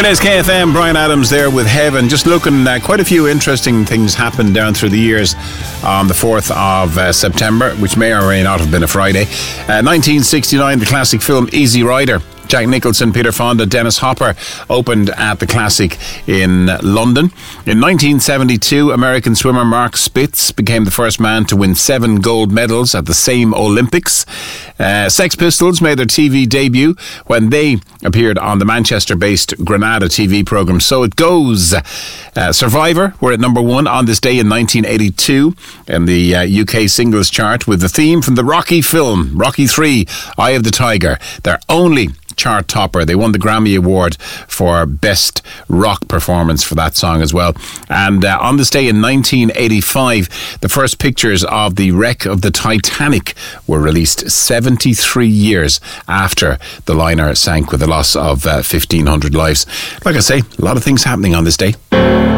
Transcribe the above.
Fridays KFM, Brian Adams there with Heaven. Just looking at quite a few interesting things happened down through the years on the 4th of September, which may or may not have been a Friday. 1969, the classic film Easy Rider. Jack Nicholson, Peter Fonda, Dennis Hopper opened at the Classic in London. In 1972, American swimmer Mark Spitz became the first man to win 7 gold medals at the same Olympics. Sex Pistols made their TV debut when they appeared on the Manchester-based Granada TV programme So It Goes. Survivor were at number 1 on this day in 1982 in the UK singles chart with the theme from the Rocky film, Rocky 3, Eye of the Tiger. Their only chart topper. They won the Grammy Award for Best Rock Performance for that song as well. And on this day in 1985, the first pictures of the wreck of the Titanic were released 73 years after the liner sank with a loss of 1,500 lives. Like I say, a lot of things happening on this day.